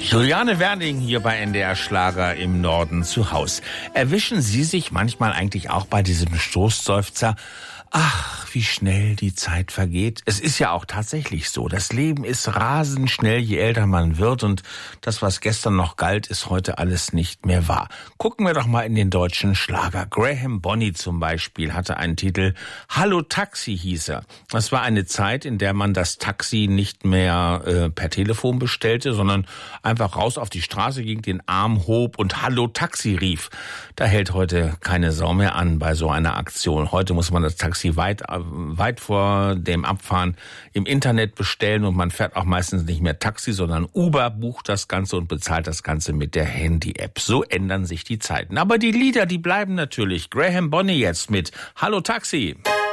Juliane Werning hier bei NDR Schlager im Norden zu Haus. Erwischen Sie sich manchmal eigentlich auch bei diesem Stoßseufzer? Ach, wie schnell die Zeit vergeht. Es ist ja auch tatsächlich so. Das Leben ist rasend schnell, je älter man wird. Und das, was gestern noch galt, ist heute alles nicht mehr wahr. Gucken wir doch mal in den deutschen Schlager. Graham Bonny zum Beispiel hatte einen Titel. Hallo Taxi hieß er. Das war eine Zeit, in der man das Taxi nicht mehr per Telefon bestellte, sondern einfach raus auf die Straße ging, den Arm hob und Hallo Taxi rief. Da hält heute keine Sau mehr an bei so einer Aktion. Heute muss man das Taxi weit vor dem Abfahren im Internet bestellen und man fährt auch meistens nicht mehr Taxi, sondern Uber, bucht das Ganze und bezahlt das Ganze mit der Handy-App. So ändern sich die Zeiten. Aber die Lieder, die bleiben natürlich. Graham Bonny jetzt mit Hallo Taxi.